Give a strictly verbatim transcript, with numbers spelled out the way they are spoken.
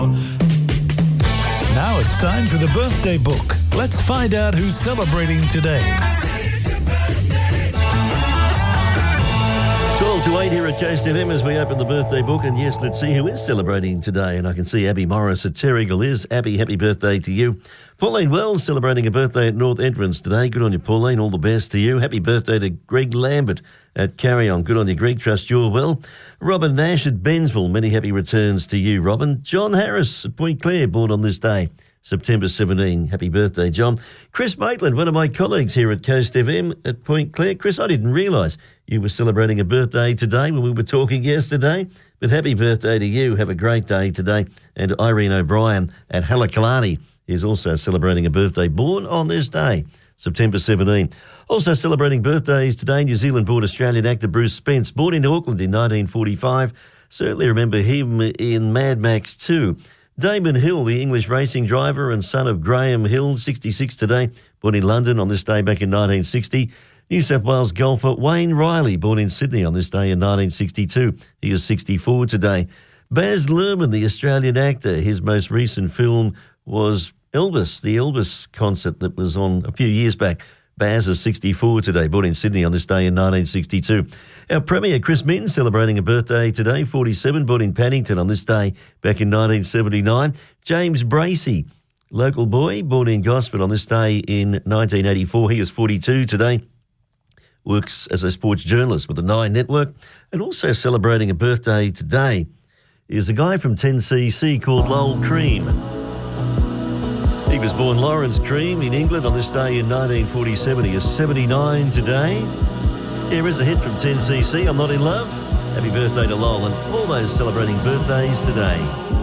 Now it's time for the birthday book. Let's find out who's celebrating today. twelve to eight here at Coast F M as we open the birthday book. And yes, let's see who is celebrating today. And I can see Abby Morris at Terrigal is. Abby, happy birthday to you. Pauline Wells celebrating a birthday at North Entrance today. Good on you, Pauline. All the best to you. Happy birthday to Greg Lambert at Carry On. Good on you, Greg. Trust you're well. Robin Nash at Bensville. Many happy returns to you, Robin. John Harris at Point Clare, born on this day, September seventeenth. Happy birthday, John. Chris Maitland, one of my colleagues here at Coast F M at Point Clare. Chris, I didn't realise you were celebrating a birthday today when we were talking yesterday, but happy birthday to you. Have a great day today. And Irene O'Brien at Halakalani is also celebrating a birthday, born on this day, September seventeenth. Also celebrating birthdays today, New Zealand-born Australian actor Bruce Spence, born in Auckland in nineteen forty-five. Certainly remember him in Mad Max two. Damon Hill, the English racing driver and son of Graham Hill, sixty-six today, born in London on this day back in nineteen sixty. New South Wales golfer Wayne Riley, born in Sydney on this day in nineteen sixty-two. He is sixty-four today. Baz Luhrmann, the Australian actor, his most recent film was Elvis, the Elvis concert that was on a few years back. Baz is sixty-four today, born in Sydney on this day in nineteen sixty-two. Our Premier, Chris Minton, celebrating a birthday today, forty-seven, born in Paddington on this day back in nineteen seventy-nine. James Bracey, local boy, born in Gosford on this day in nineteen eighty-four. He is forty-two today. Works as a sports journalist with the Nine Network. And also celebrating a birthday today is a guy from ten C C called Lowell Cream. He was born Lawrence Cream in England on this day in nineteen forty-seven. He is seventy-nine today. Here is a hit from ten C C, I'm Not In Love. Happy birthday to Lowell and all those celebrating birthdays today.